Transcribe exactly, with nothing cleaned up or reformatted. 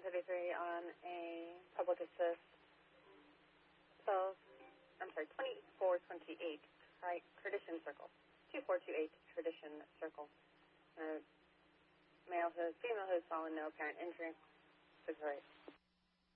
seventy-three on a public assist. twelve, I'm sorry, twenty-four twenty-eight, right, Tradition Circle. two four two eight Tradition Circle. Uh, male host, female host, fallen, no apparent injury. six oh eight.